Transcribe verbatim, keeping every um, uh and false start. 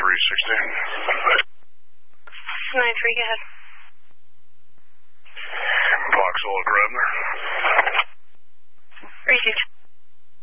three sixteen. nine three, go ahead. Vauxhall Grabner.